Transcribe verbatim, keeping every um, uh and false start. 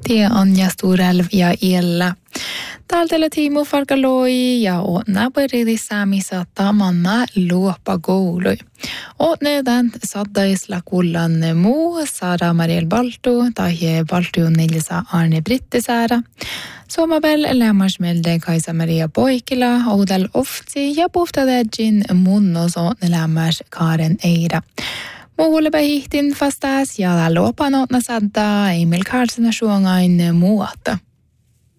Det är Anja Storälv ja Ella. Täältä Timo Farkaloi ja Ootna Perili Saamisata Manna Luopa Goului. Ootneedan saddaisla kullan muu Sara Mariel Baltu tai Baltu Nilsa Arne Brittisaara. Suomabel lämmärsmelde Kaisa Maria Poikila Oudal Oftsi ja puhtadejin munnos Ootne lämmärs Karen Eira. Muulle päihtin fastas ja luopan Ootna sadda Emil Karlsson suongain muuta.